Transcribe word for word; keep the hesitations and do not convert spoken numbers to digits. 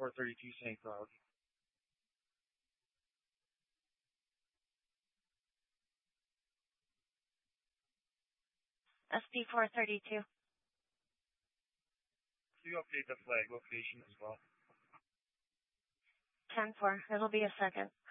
four thirty-two Saint Cloud. S P four thirty-two. Do you update the flag location as well? ten four. It'll be a second.